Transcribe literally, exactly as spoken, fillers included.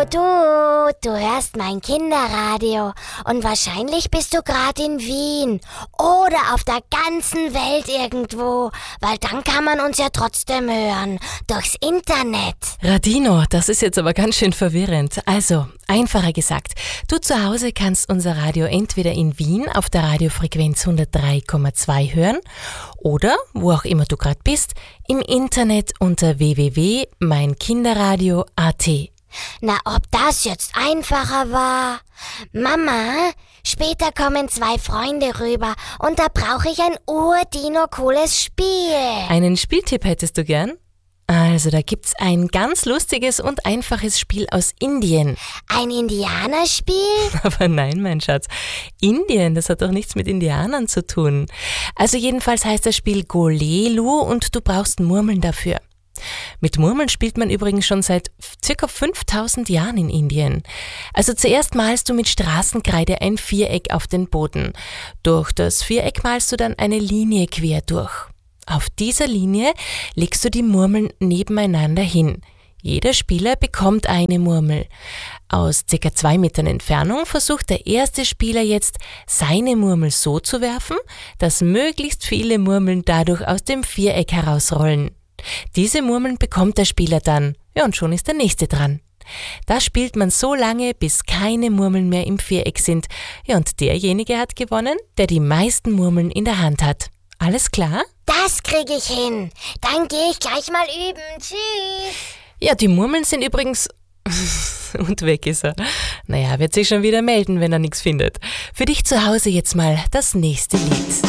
du, du hörst mein Kinderradio und wahrscheinlich bist du gerade in Wien oder auf der ganzen Welt irgendwo, weil dann kann man uns ja trotzdem hören, durchs Internet. Radino, das ist jetzt aber ganz schön verwirrend. Also, einfacher gesagt, du zu Hause kannst unser Radio entweder in Wien auf der Radiofrequenz hundertdrei Komma zwei hören oder, wo auch immer du gerade bist, im Internet unter w w w punkt mein kinderradio punkt a t. Na, ob das jetzt einfacher war? Mama, später kommen zwei Freunde rüber und da brauche ich ein urdino-cooles Spiel. Einen Spieltipp hättest du gern? Also, da gibt's ein ganz lustiges und einfaches Spiel aus Indien. Ein Indianerspiel? Aber nein, mein Schatz. Indien, das hat doch nichts mit Indianern zu tun. Also jedenfalls heißt das Spiel Golelu und du brauchst Murmeln dafür. Mit Murmeln spielt man übrigens schon seit circa fünftausend Jahren in Indien. Also zuerst malst du mit Straßenkreide ein Viereck auf den Boden. Durch das Viereck malst du dann eine Linie quer durch. Auf dieser Linie legst du die Murmeln nebeneinander hin. Jeder Spieler bekommt eine Murmel. Aus circa zwei Metern Entfernung versucht der erste Spieler jetzt, seine Murmel so zu werfen, dass möglichst viele Murmeln dadurch aus dem Viereck herausrollen. Diese Murmeln bekommt der Spieler dann, ja, und schon ist der nächste dran. Da spielt man so lange, bis keine Murmeln mehr im Viereck sind. Ja, und derjenige hat gewonnen, der die meisten Murmeln in der Hand hat. Alles klar? Das kriege ich hin. Dann gehe ich gleich mal üben. Tschüss. Ja, die Murmeln sind übrigens... Und weg ist er. Naja, wird sich schon wieder melden, wenn er nichts findet. Für dich zu Hause jetzt mal das nächste Lied.